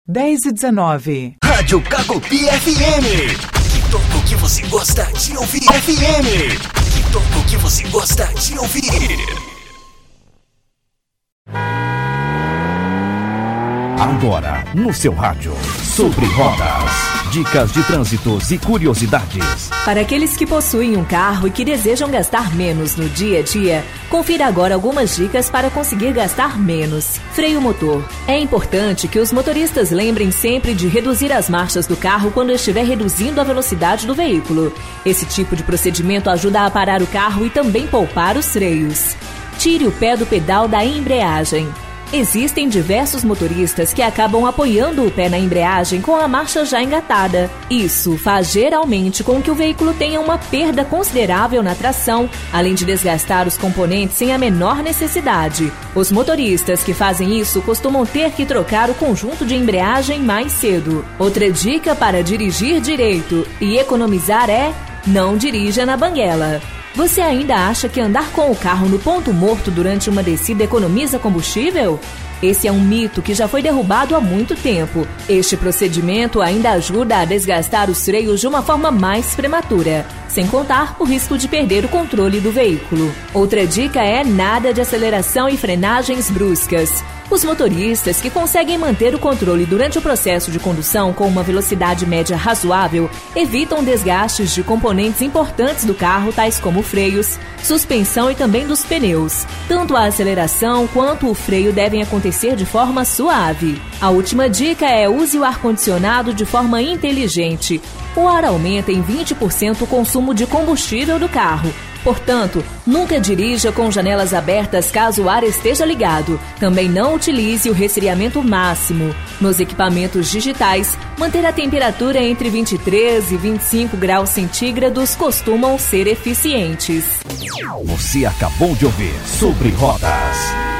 10h19. Rádio Cacopi FM. Que toca o que você gosta de ouvir. FM. Que toca o que você gosta de ouvir. Agora, no seu rádio, Sobre Rodas. Dicas de trânsitos e curiosidades. Para aqueles que possuem um carro e que desejam gastar menos no dia a dia, confira agora algumas dicas para conseguir gastar menos. Freio motor. É importante que os motoristas lembrem sempre de reduzir as marchas do carro quando estiver reduzindo a velocidade do veículo. Esse tipo de procedimento ajuda a parar o carro e também poupar os freios. Tire o pé do pedal da embreagem. Existem diversos motoristas que acabam apoiando o pé na embreagem com a marcha já engatada. Isso faz geralmente com que o veículo tenha uma perda considerável na tração, além de desgastar os componentes sem a menor necessidade. Os motoristas que fazem isso costumam ter que trocar o conjunto de embreagem mais cedo. Outra dica para dirigir direito e economizar é: não dirija na banguela. Você ainda acha que andar com o carro no ponto morto durante uma descida economiza combustível? Esse é um mito que já foi derrubado há muito tempo. Este procedimento ainda ajuda a desgastar os freios de uma forma mais prematura, sem contar o risco de perder o controle do veículo. Outra dica é nada de aceleração e frenagens bruscas. Os motoristas que conseguem manter o controle durante o processo de condução com uma velocidade média razoável evitam desgastes de componentes importantes do carro, tais como freios, suspensão e também dos pneus. Tanto a aceleração quanto o freio devem acontecer de forma suave. A última dica é: use o ar-condicionado de forma inteligente. O ar aumenta em 20% o consumo de combustível do carro. Portanto, nunca dirija com janelas abertas caso o ar esteja ligado. Também não utilize o resfriamento máximo. Nos equipamentos digitais, manter a temperatura entre 23 e 25 graus centígrados costumam ser eficientes. Você acabou de ouvir Sobre Rodas.